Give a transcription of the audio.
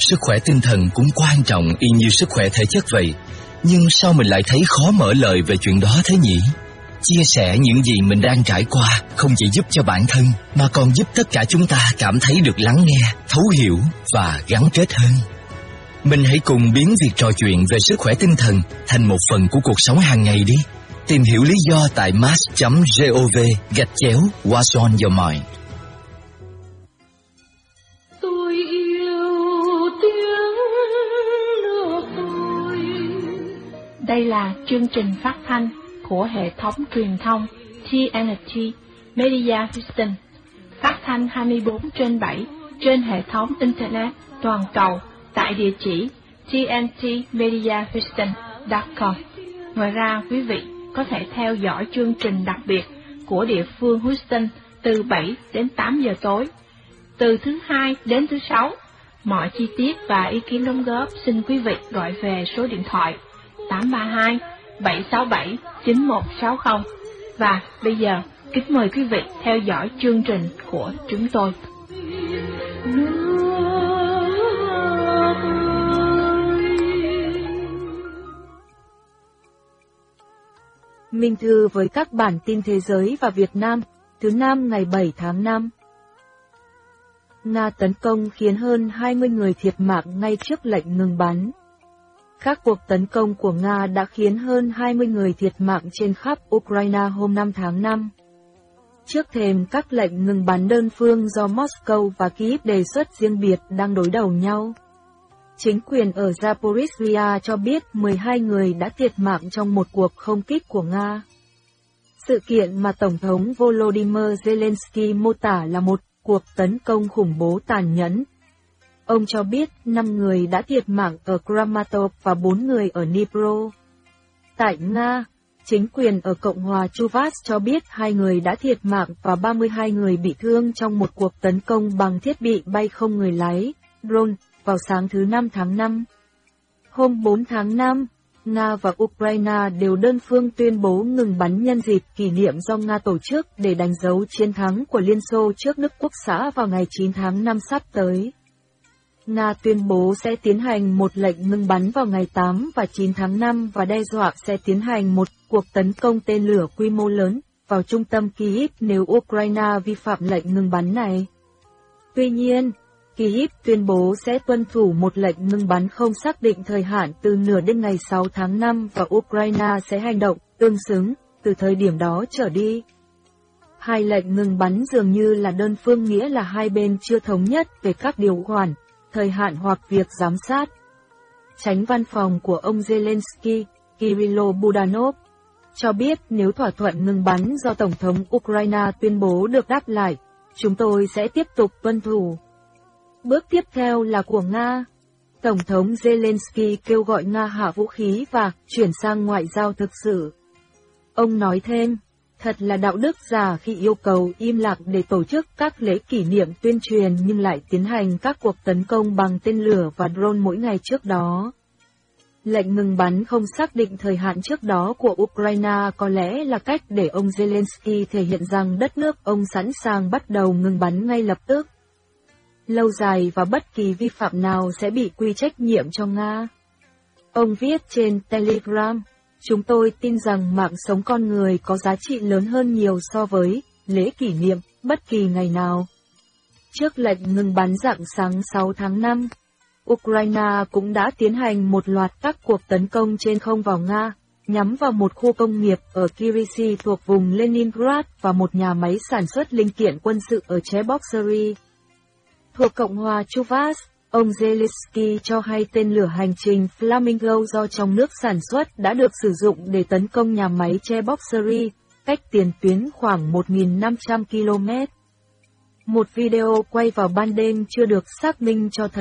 sức khỏe tinh thần cũng quan trọng y như sức khỏe thể chất vậy. Nhưng sao mình lại thấy khó mở lời về chuyện đó thế nhỉ? Chia sẻ những gì mình đang trải qua không chỉ giúp cho bản thân mà còn giúp tất cả chúng ta cảm thấy được lắng nghe, thấu hiểu và gắn kết hơn. Mình hãy cùng biến việc trò chuyện về sức khỏe tinh thần thành một phần của cuộc sống hàng ngày đi. Tìm hiểu lý do tại mass.gov/What's on your mind. Tôi yêu tiếng nước tôi. Đây là chương trình phát thanh của hệ thống truyền thông TNT Media Houston, phát thanh 24/7 trên hệ thống Internet toàn cầu tại địa chỉ tntmediahouston.com. Ngoài ra, quý vị có thể theo dõi chương trình đặc biệt của địa phương Houston từ 7 đến 8 giờ tối, từ thứ Hai đến thứ Sáu. Mọi chi tiết và ý kiến đóng góp xin quý vị gọi về số điện thoại 832 767 9160. Và bây giờ, kính mời quý vị theo dõi chương trình của chúng tôi. Minh Thư với các bản tin thế giới và Việt Nam, thứ Năm ngày 7 tháng 5. Nga tấn công khiến hơn 20 người thiệt mạng ngay trước lệnh ngừng bắn. Các cuộc tấn công của Nga đã khiến hơn 20 người thiệt mạng trên khắp Ukraine hôm 5 tháng 5. Trước thềm các lệnh ngừng bắn đơn phương do Moscow và Kyiv đề xuất riêng biệt đang đối đầu nhau. Chính quyền ở Zaporizhia cho biết 12 người đã thiệt mạng trong một cuộc không kích của Nga. Sự kiện mà Tổng thống Volodymyr Zelensky mô tả là một cuộc tấn công khủng bố tàn nhẫn. Ông cho biết 5 người đã thiệt mạng ở Kramatorsk và 4 người ở Dnipro. Tại Nga, chính quyền ở Cộng hòa Chuvas cho biết 2 người đã thiệt mạng và 32 người bị thương trong một cuộc tấn công bằng thiết bị bay không người lái, drone, vào sáng thứ 5 tháng 5. Hôm 4 tháng 5, Nga và Ukraine đều đơn phương tuyên bố ngừng bắn nhân dịp kỷ niệm do Nga tổ chức để đánh dấu chiến thắng của Liên Xô trước nước Quốc xã vào ngày 9 tháng 5 sắp tới. Nga tuyên bố sẽ tiến hành một lệnh ngừng bắn vào ngày 8 và 9 tháng 5 và đe dọa sẽ tiến hành một cuộc tấn công tên lửa quy mô lớn vào trung tâm Kyiv nếu Ukraine vi phạm lệnh ngừng bắn này. Tuy nhiên, Kyiv tuyên bố sẽ tuân thủ một lệnh ngừng bắn không xác định thời hạn từ nửa đêm ngày 6 tháng 5 và Ukraine sẽ hành động tương xứng từ thời điểm đó trở đi. Hai lệnh ngừng bắn dường như là đơn phương, nghĩa là hai bên chưa thống nhất về các điều khoản, thời hạn hoặc việc giám sát. Chánh văn phòng của ông Zelensky, Kirilo Budanov, cho biết nếu thỏa thuận ngừng bắn do Tổng thống Ukraine tuyên bố được đáp lại, chúng tôi sẽ tiếp tục tuân thủ. Bước tiếp theo là của Nga. Tổng thống Zelensky kêu gọi Nga hạ vũ khí và chuyển sang ngoại giao thực sự. Ông nói thêm, thật là đạo đức giả khi yêu cầu im lặng để tổ chức các lễ kỷ niệm tuyên truyền nhưng lại tiến hành các cuộc tấn công bằng tên lửa và drone mỗi ngày trước đó. Lệnh ngừng bắn không xác định thời hạn trước đó của Ukraine có lẽ là cách để ông Zelensky thể hiện rằng đất nước ông sẵn sàng bắt đầu ngừng bắn ngay lập tức. Lâu dài và bất kỳ vi phạm nào sẽ bị quy trách nhiệm cho Nga. Ông viết trên Telegram, chúng tôi tin rằng mạng sống con người có giá trị lớn hơn nhiều so với lễ kỷ niệm bất kỳ ngày nào. Trước lệnh ngừng bắn rạng sáng 6 tháng 5, Ukraine cũng đã tiến hành một loạt các cuộc tấn công trên không vào Nga, nhắm vào một khu công nghiệp ở Kirishi thuộc vùng Leningrad và một nhà máy sản xuất linh kiện quân sự ở Cheboksary. Thuộc Cộng hòa Chuvas, ông Zelensky cho hay tên lửa hành trình Flamingo do trong nước sản xuất đã được sử dụng để tấn công nhà máy Cheboksary, cách tiền tuyến khoảng 1.500 km. Một video quay vào ban đêm chưa được xác minh cho thấy